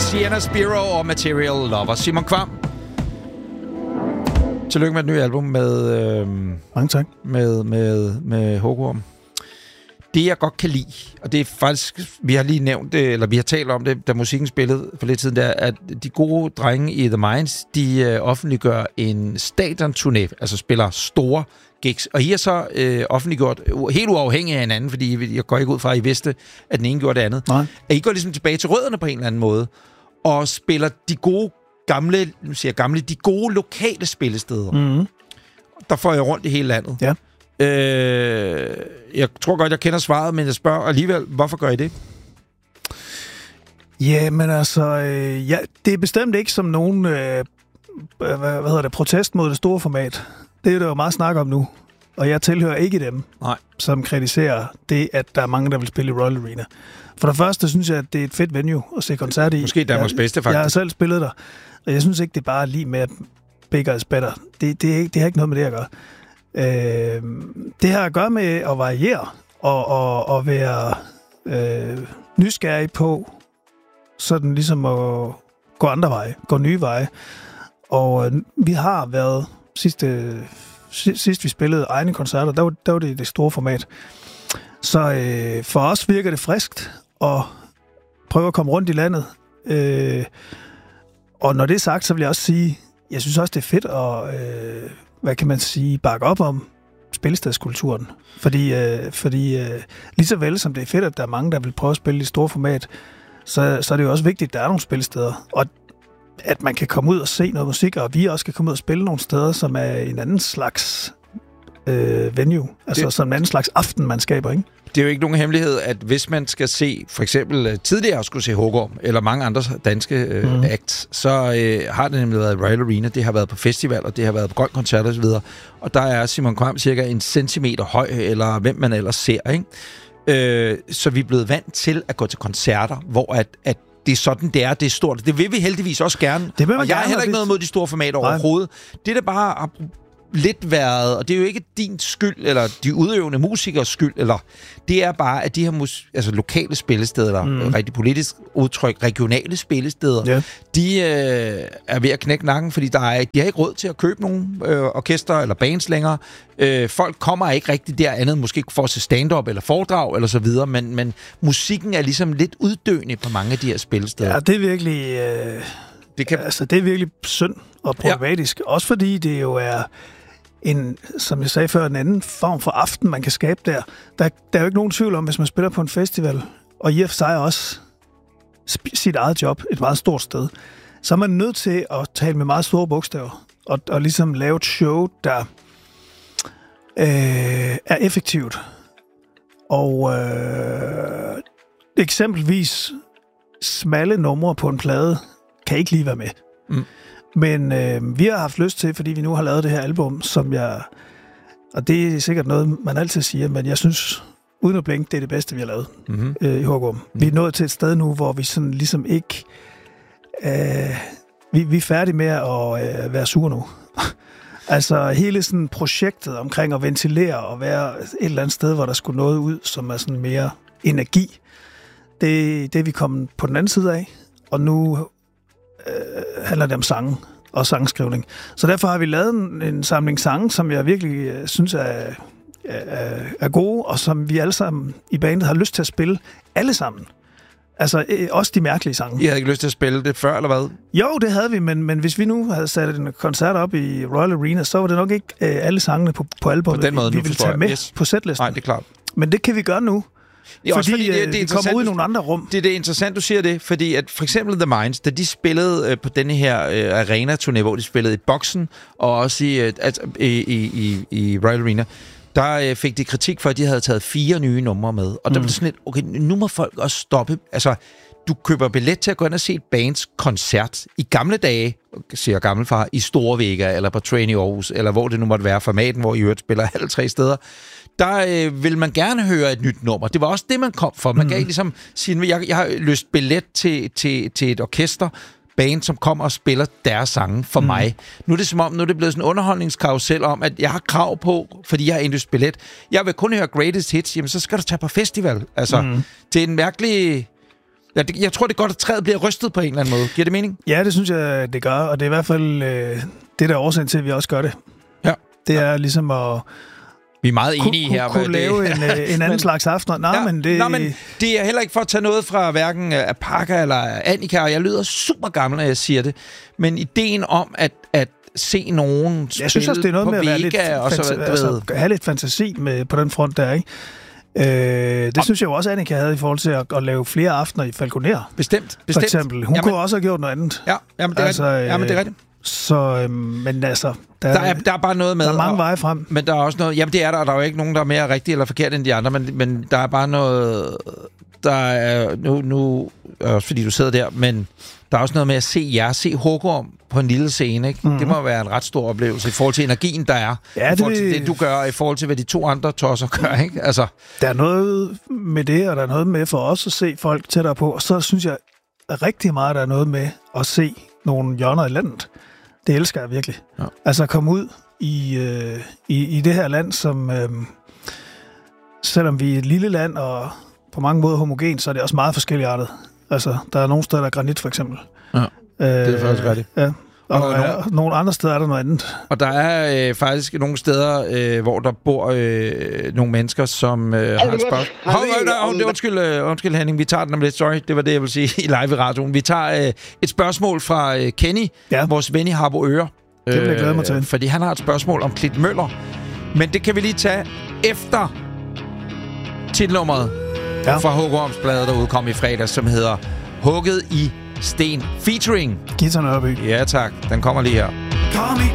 Sienna Spiro og Material Lover. Simon Kvam. Tillykke med et nyt album med... Mange tak. Med Hågorm. Det, jeg godt kan lide, og det er faktisk... Vi har lige nævnt det, eller vi har talt om det, da musikken spillede for lidt siden, der, at de gode drenge i The Minds, de offentliggør en stadionturné, altså spiller store gigs. Og I har så offentliggjort, helt uafhængig af hinanden, fordi jeg går ikke ud fra, at I vidste, at den ene gjorde det andet. Nej. At I går ligesom tilbage til rødderne på en eller anden måde, og spiller de gode de gode lokale spillesteder. Mm-hmm. Der får jeg rundt i hele landet. Ja. Jeg tror godt, jeg kender svaret, men jeg spørger alligevel, hvorfor gør I det? Ja, men altså, det er bestemt ikke som nogen protest mod det store format. Det er der jo meget snak om nu. Og jeg tilhører ikke dem, som kritiserer det, at der er mange, der vil spille i Royal Arena. For det første synes jeg, at det er et fedt venue at se koncert i. Måske Danmarks bedste, faktisk. Jeg har selv spillet der, og jeg synes ikke, det er bare lige med bigger is better. Det har ikke noget med det at gøre. Det har at gøre med at variere og være nysgerrig på sådan ligesom at gå andre veje, gå nye veje. Og vi har været sidst vi spillede egne koncerter, der var det store format. Så for os virker det friskt at prøve at komme rundt i landet. Og når det er sagt, så vil jeg også sige, jeg synes også, det er fedt at, bakke op om spillestedskulturen. Fordi lige så vel som det er fedt, at der er mange, der vil prøve at spille i store format, så er det jo også vigtigt, at der er nogle spillesteder. Og at man kan komme ud og se noget musik, og vi også kan komme ud og spille nogle steder, som er en anden slags venue. Altså som en anden slags aften, man skaber, ikke? Det er jo ikke nogen hemmelighed, at hvis man skal se, for eksempel tidligere skulle se Hågorm, eller mange andre danske acts, så har det nemlig været Royal Arena, det har været på festival, og det har været på grøn koncert osv. Og der er Simon Kvam cirka 1 centimeter høj, eller hvem man ellers ser, ikke? Så vi er blevet vant til at gå til koncerter, hvor at det er sådan, det er stort. Det vil vi heldigvis også gerne. Og jeg har heller ikke noget mod de store formater overhovedet. Det der bare har lidt været, og det er jo ikke din skyld, eller de udøvende musikers skyld, eller det er bare, at de her lokale spillesteder, rigtig politisk udtryk, regionale spillesteder, de er ved at knække nakken, fordi de har ikke råd til at købe nogen orkester eller bands længere. Folk kommer ikke rigtig der andet, måske for at se stand-up eller foredrag eller så videre, men musikken er ligesom lidt uddøende på mange af de her spillesteder. Ja, det er virkelig... det er virkelig synd og problematisk. Ja. Også fordi det jo er som jeg sagde før, en anden form for aften, man kan skabe der. Der er jo ikke nogen tvivl om, hvis man spiller på en festival, og i og for sig også sit eget job, et meget stort sted, så er man nødt til at tale med meget store bogstaver, og ligesom lave et show, der er effektivt. Og eksempelvis smalle numre på en plade kan ikke lige være med. Men vi har haft lyst til, fordi vi nu har lavet det her album, og det er sikkert noget, man altid siger, men jeg synes, uden at blinke, det er det bedste, vi har lavet i Hågorm. Vi er nået til et sted nu, hvor vi sådan ligesom ikke... vi er færdige med at være sure nu. Altså hele sådan projektet omkring at ventilere og være et eller andet sted, hvor der skulle noget ud, som er sådan mere energi. Det er vi kommet på den anden side af, og nu handler det om sange og sangskrivning. Så derfor har vi lavet en samling sange, som jeg virkelig synes er gode, og som vi alle sammen i bandet har lyst til at spille alle sammen. Altså også de mærkelige sange. I havde ikke lyst til at spille det før, eller hvad? Jo, det havde vi, men hvis vi nu havde sat en koncert op i Royal Arena, så var det nok ikke alle sangene på albumet, vi ville tage med på setlisten. Nej, det er klart. Men det kan vi gøre nu. Ja, fordi det kommer ud i nogle andre rum. Det er interessant, du siger det, fordi at for eksempel The Minds, da de spillede på denne her arena-turné, hvor de spillede i Boksen, og også i Royal Arena, der fik de kritik for, at de havde taget 4 nye numre med. Og der blev det sådan lidt, okay, nu må folk også stoppe. Altså, du køber billet til at gå ind og se et bands koncert i gamle dage, siger gammelfar, i Store Vega, eller på Train i Aarhus, eller hvor det nu måtte være, formaten, hvor I øvrigt spiller alle 3 steder. Der vil man gerne høre et nyt nummer. Det var også det, man kom for. Man kan ikke ligesom sige, jeg har lyst billet til et orkester, band, som kommer og spiller deres sange for mig. Nu er det som om, nu er det blevet sådan en underholdningskarusel om, at jeg har krav på, fordi jeg har indløst billet. Jeg vil kun høre greatest hits, jamen så skal du tage på festival. Altså, det er en mærkelig... Jeg tror, det er godt, at træet bliver rystet på en eller anden måde. Giver det mening? Ja, det synes jeg, det gør, og det er i hvert fald det, der er årsagen til, at vi også gør det. Ja. Det er ligesom at... Vi er meget enige her. Kunne lave en anden slags aften. Men det er heller ikke for at tage noget fra hverken Apaka eller Annika, og jeg lyder super gammel, når jeg siger det. Men ideen om at se nogen spille, jeg synes også, det er noget med at have lidt fantasi med på den front der, ikke? Det synes jeg jo også, Annika havde i forhold til at lave flere aftener i Falconer. Bestemt. For eksempel. Hun kunne også have gjort noget andet. Ja, jamen, det er rigtigt. Jamen, det er rigtigt. Så, men altså... Der er bare noget med... Der er mange veje frem. Men der er også noget... Jamen, det er der, og der er jo ikke nogen, der er mere rigtig eller forkert end de andre, men der er bare noget... Der er... Nu også fordi du sidder der, men der er også noget med at se Håkon på en lille scene, ikke? Mm-hmm. Det må være en ret stor oplevelse i forhold til energien, der er. Ja, i forhold til det, du gør, i forhold til, hvad de 2 andre tosser gør, ikke? Altså... Der er noget med det, og der er noget med for os at se folk tættere på, og så synes jeg rigtig meget, der er noget med at se nogle hjørner i landet. Det elsker jeg virkelig. Ja. Altså at komme ud i det her land, som selvom vi er et lille land og på mange måder homogen, så er det også meget forskelligartet. Altså, der er nogle steder, der er granit, for eksempel. Ja, det er faktisk rigtigt. Ja. Og nogle andre steder er der noget andet. Og der er faktisk nogle steder, hvor der bor nogle mennesker, som har et spørgsmål. Undskyld Henning, vi tager den om lidt. Sorry, det var det, jeg vil sige i live i radioen. Vi tager et spørgsmål fra Kenny, vores ven i Harboøre. Det vil jeg glæde mig til. Fordi han har et spørgsmål om Klitmøller. Men det kan vi lige tage efter titelnummeret fra Håkonsbladet, der udkom i fredags, som hedder Hugget i Sten featuring Gittar Nørby. Ja tak, den kommer lige her. Kom i